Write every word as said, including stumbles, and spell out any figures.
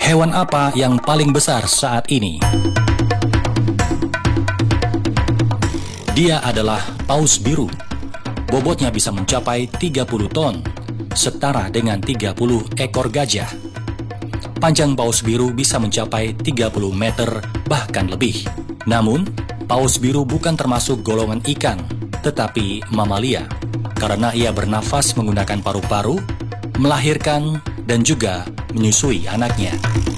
Hewan apa yang paling besar saat ini? Dia adalah paus biru. Bobotnya bisa mencapai tiga puluh ton, setara dengan tiga puluh ekor gajah. Panjang paus biru bisa mencapai tiga puluh meter, bahkan lebih. Namun, paus biru bukan termasuk golongan ikan, tetapi mamalia, karena ia bernafas menggunakan paru-paru, melahirkan, dan juga menyusui anaknya.